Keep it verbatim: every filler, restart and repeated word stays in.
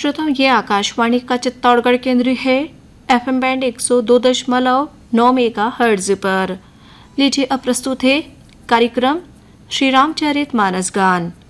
श्रोताओं, ये आकाशवाणी का चित्तौड़गढ़ केंद्र है। एफएम बैंड एक सौ दो दशमलव नौ मेगा हर्ट्ज पर। लीजिए अब प्रस्तुत है कार्यक्रम श्री रामचरित मानस गान।